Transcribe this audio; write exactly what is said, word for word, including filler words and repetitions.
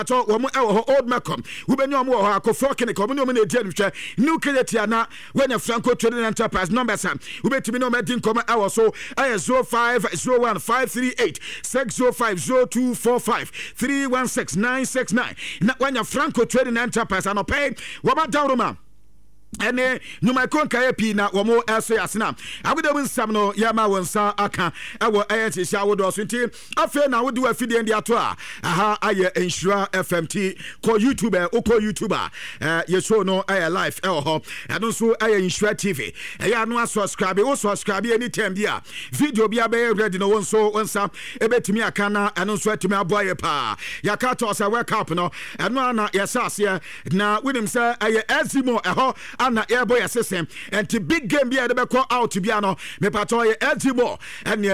ato wo mo e wo Old Macom wo be nyom wo ho akofo clinic wo nyom na edi anhwe new Kenetia na when Franco Trading Enterprise number sam wo betimi no medin koma e wo so e zero five zero one five three eight six zero five zero two four five three one six nine six nine na when Franco Trading Enterprise anopay wo ba dawroma ene nyuma konka epi na wo mo eso yasena abuda bu nsam no ya ma wonsa aka ewo ayeti sha wodo so nti afi na wodu afide ndi ato a aha aye Insura F M T ko YouTube o ko YouTuber eh yeso no aye live e ho eno so aye Insura T V e ya no subscribe o subscribe anytime dia video bia be ready no wonso wonsa ebetimi aka na eno so atimi aboye pa ya ka to say wake up no eno na yesase na winim say aye Ezimo e ho ana airboy system and the big game be able to call out to be ano me pato ye Ezimo and